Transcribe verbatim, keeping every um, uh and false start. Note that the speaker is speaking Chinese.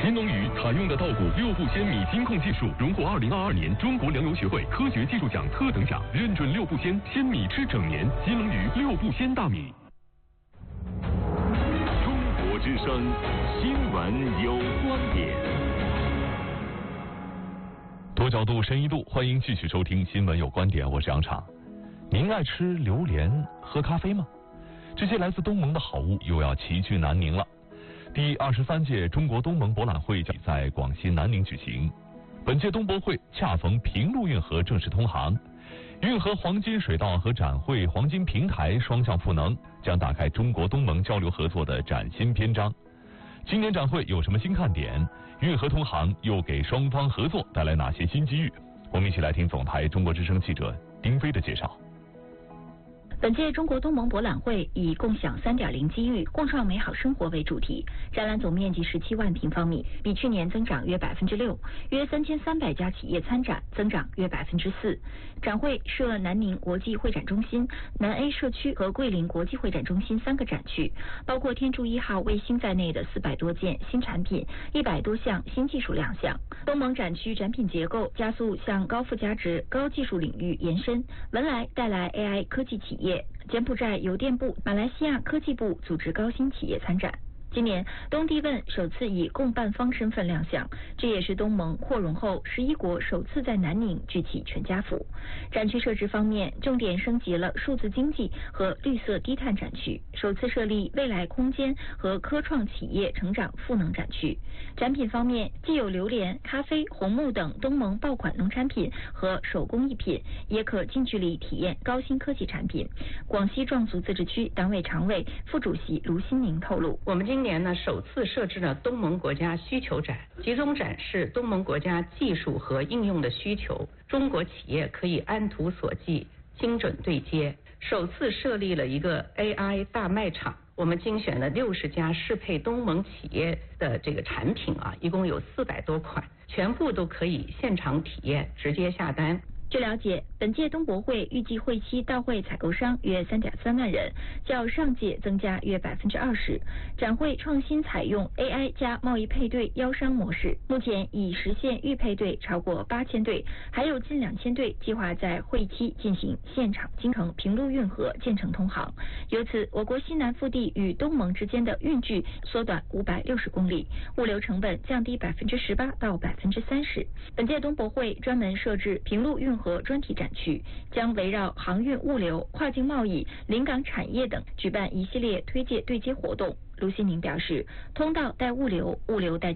新龙鱼采用的稻谷六步鲜米金控技术，荣获二零二二年中国粮油学会科学技术奖特等奖，认准六步鲜，鲜米吃整年。新龙鱼六步鲜大米。 中国之声，新闻有观点。 多角度、深一度，欢迎继续收听《新闻有观点》，我是杨畅。您爱吃榴莲、喝咖啡吗？这些来自东盟的好物又要齐聚南宁了。第二十三届中国东盟博览会将在广西南宁举行。本届东博会恰逢平陆运河正式通航，运河黄金水道和展会黄金平台双向赋能，将打开中国东盟交流合作的崭新篇章。今年展会有什么新看点？运河通航又给双方合作带来哪些新机遇？我们一起来听总台中国之声记者丁飞的介绍。 本届中国东盟博览会以共享 三点零 机遇，共创美好生活为主题。展览总面积十七万平方米，比去年增长约百分之六，约三千三百家企业参展，增长约百分之四。展会设南宁国际会展中心、南 A 社区和桂林国际会展中心三个展区，包括天柱一号卫星在内的四百多件新产品、一百多项新技术亮相。东盟展区展品结构加速向高附加值、高技术领域延伸。文莱带来 A I 科技企业。柬埔寨邮电部、马来西亚科技部组织高新企业参展。今年东帝汶首次以共办方身份亮相，这也是东盟扩容后十一国首次在南宁举起全家福。展区设置方面，重点升级了数字经济和绿色低碳展区，首次设立未来空间和科创企业成长赋能展区。展品方面，既有榴莲、咖啡、红木等东盟爆款农产品和手工艺品，也可近距离体验高新科技产品。广西壮族自治区党委常委、副主席卢新宁透露， 我们今年呢首次设置了东盟国家需求展，集中展示东盟国家技术和应用的需求，中国企业可以按图索骥，精准对接。首次设立了一个 A I 大卖场，我们精选了六十家适配东盟企业的这个产品啊，一共有四百多款，全部都可以现场体验，直接下单。 据了解，本届东博会预计会期到会采购商约 三点三万人，较上届增加约百分之二十。展会创新采用 A I 加贸易配对邀商模式，目前已实现预配对超过八千对，还有近两千对计划在会期进行现场京城平陆运河建成通航。由此，我国西南腹地与东盟之间的运距缩短五百六十公里，物流成本降低百分之十八到百分之三十。本届东博会专门设置平陆运河专题展区，将围绕航运物流、跨境贸易、临港产业等举办一系列推介对接活动。卢新宁表示，通道带物流，物流带